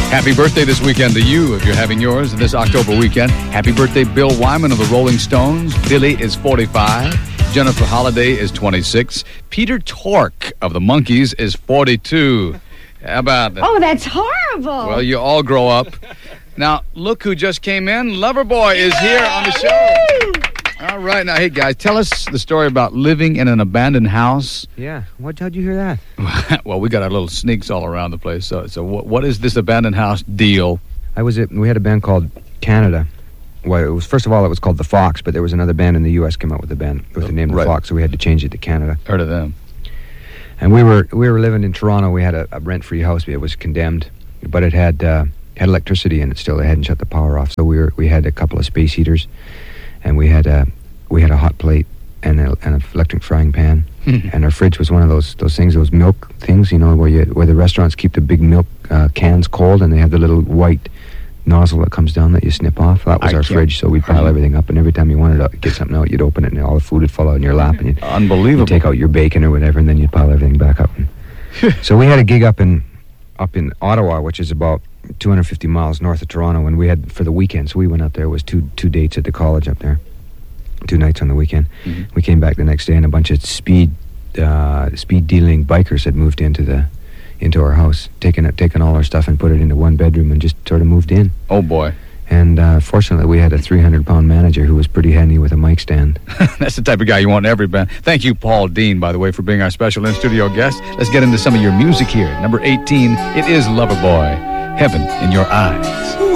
Happy birthday this weekend to you if you're having yours this October weekend. Happy birthday, Bill Wyman of the Rolling Stones. Billy is 45. Jennifer Holliday is 26. Peter Tork of the Monkees is 42. How about that? Oh, that's horrible. Well, you all grow up. Now, look who just came in. Loverboy is here on the show. All right. Now, hey, guys, tell us the story about living in an abandoned house. Yeah. How'd you hear that? Well, we got our little sneaks all around the place. So what is this abandoned house deal? We had a band called Canada. Well, it was, first of all, it was called The Fox, but there was another band in the U.S. came out with the band with the name The Fox, so we had to change it to Canada. Heard of them. And we were living in Toronto. We had a rent-free house. It was condemned, but it had electricity in it still. They hadn't shut the power off, so we had a couple of space heaters, and we had a hot plate and an electric frying pan, and our fridge was one of those things, those milk things, you know, where the restaurants keep the big milk cans cold, and they have the little white nozzle that comes down that you snip off. That was our fridge, so we'd pile everything up, and every time you wanted to get something out, you'd open it, and all the food would fall out in your lap, and you'd take out your bacon or whatever, and then you'd pile everything back up. So we had a gig up in Ottawa, which is about 250 miles north of Toronto, and we had, for the weekend, so we went up there. It was two dates at the college up there, 2 nights on the weekend. We came back the next day, and a bunch of speed dealing bikers had moved into our house, taken all our stuff and put it into one bedroom and just sort of moved in. Oh, boy. And fortunately, we had a 300-pound manager who was pretty handy with a mic stand. That's the type of guy you want in every band. Thank you, Paul Dean, by the way, for being our special in-studio guest. Let's get into some of your music here. Number 18, it is Loverboy, Heaven in Your Eyes.